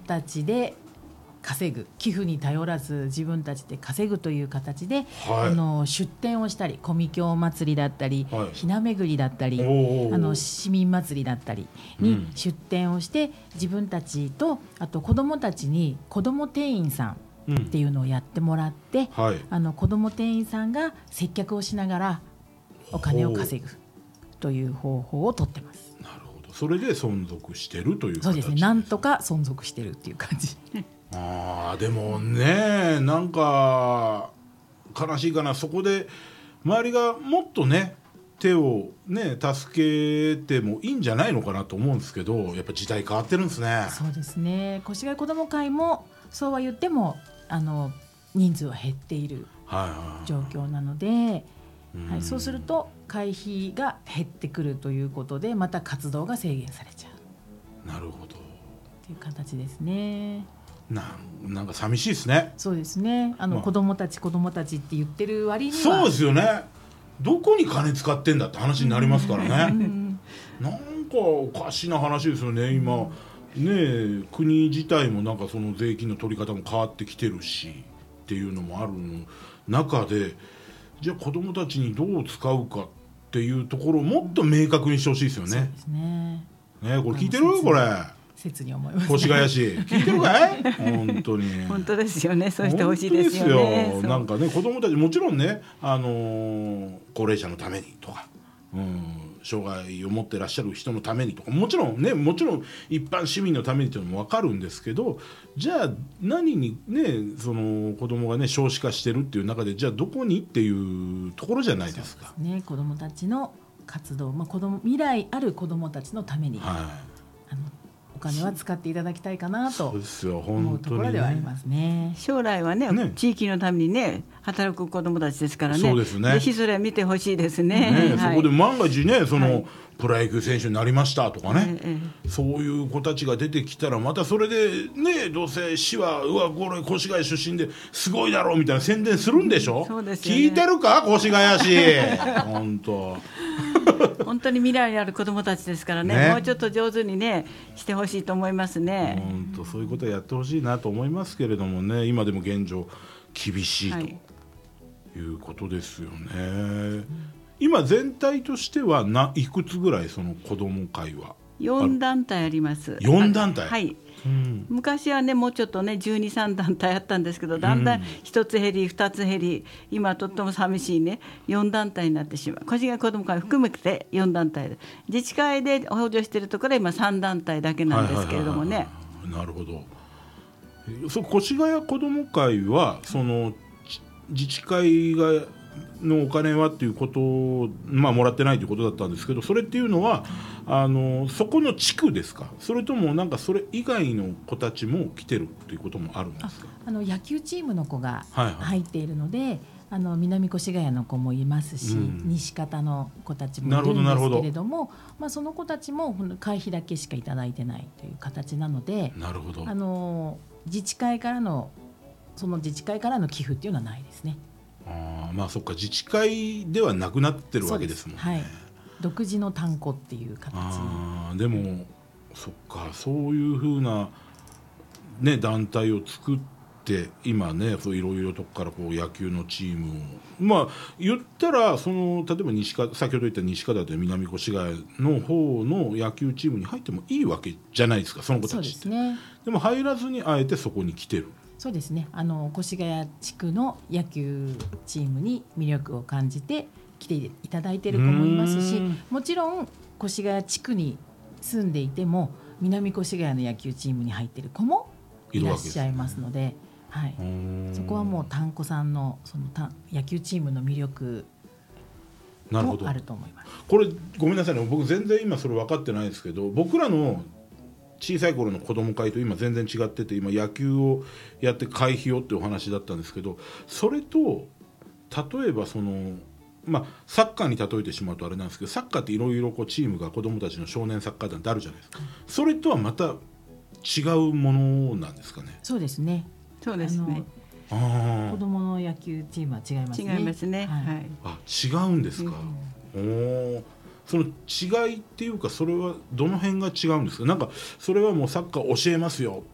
たちで稼ぐ、寄付に頼らず自分たちで稼ぐという形で、出店をしたり、コミキョ祭りだったり、ひな巡りだったり、市民祭りだったりに出店をして、自分たちとあと子どもたちに子ども店員さんっていうのをやってもらって、子ども店員さんが接客をしながらお金を稼ぐという方法をとってます。 なるほど。それで存続してるという形です。 そうですね、なんとか存続してるっていう感じでもね、なんか悲しいかな。そこで周りがもっとね手をね助けてもいいんじゃないのかなと思うんですけど、やっぱ時代変わってるんですね。 そうですね。越谷子ども会もそうは言っても人数は減っている状況なので、そうすると会費が減ってくるということで、また活動が制限されちゃう。 なるほど。 っていう形ですね。 なんか寂しいですね。 そうですね。子どもたちって言ってる割には。 そうですよね。どこに金使ってんだって話になりますからね。なんかおかしな話ですよね。今ね、国自体もなんかその税金の取り方も変わってきてるしっていうのもある中で、じゃあ子どもたちにどう使うかっていうところをもっと明確にしてほしいですよね。 そうですね。 これ聞いてる？これ切に思いますね。 越谷市聞いてるかい？本当に本当ですよね。そうしてほしいですよね。 なんかね、子どもたちもちろんね、高齢者のためにとか、障害を持ってらっしゃる人のためにとか、もちろん一般市民のためにというのも分かるんですけど、じゃあ何にね、その子どもがね少子化してるっていう中で、じゃあどこにっていうところじゃないですか。 そうですね。子どもたちの活動、未来ある子どもたちのために、お金は使っていただきたいかなと思うところではありますね。 将来はね、地域のためにね働く子どもたちですからね。 そうですね。 ぜひそれは見てほしいですね。 そこで万が一ね、プロ野球選手になりましたとかね、そういう子たちが出てきたら、またそれでね、どうせ市はこれ越谷出身ですごいだろうみたいな宣伝するんでしょ。 そうですよね。 聞いてるか越谷市本当に未来ある子どもたちですからね、もうちょっと上手にねしてほしいと思いますね。 本当そういうことをやってほしいなと思いますけれどもね、今でも現状厳しいということですよね。今全体としてはいくつぐらいその子ども会は 4団体あります。 4団体。 はい。昔はねもうちょっとね12、13団体あったんですけど、だんだん1つ減り2つ減り、今とっても寂しいね4団体になってしまう。越谷子ども会含めて4団体で、自治会で補助しているところは今3団体だけなんですけれどもね。 なるほど。越谷子ども会はその自治会のお金はっていうことを、もらってないということだったんですけど、それっていうのはそこの地区ですか、それともなんかそれ以外の子たちも来てるっていうこともあるんですか。 野球チームの子が入っているので、南越谷の子もいますし、西方の子たちもいるんですけれども、その子たちも会費だけしかいただいてないという形なので、 なるほど。 自治会からの寄付っていうのはないですね。 そっか、自治会ではなくなってるわけですもんね。 独自の単個っていう形でもそっか、そういうふうな、団体を作って今ね、いろいろとから野球のチームを言ったら例えば先ほど言った西方で南越谷の方の野球チームに入ってもいいわけじゃないですか、その子たちって。 そうですね。 でも入らずにあえてそこに来てる。 そうですね。越谷地区の野球チームに魅力を感じて来ていただいている子もいますし、もちろん越谷地区に住んでいても南越谷の野球チームに入っている子もいらっしゃいますので、そこはもう丹子さんの野球チームの魅力もあると思います。 これごめんなさいね、僕全然今それ分かってないですけど、僕らの小さい頃の子ども会と今全然違ってて、今野球をやって会費をってお話だったんですけど、それと例えばサッカーに例えてしまうとあれなんですけど、サッカーっていろいろチームが子どもたちの少年サッカー団ってあるじゃないですか。それとはまた違うものなんですかね。 そうですね。 そうですね。 子どもの野球チームは違いますね。 違いますね。 違うんですか。その違いっていうか、それはどの辺が違うんですか。なんかそれはもうサッカー教えますよ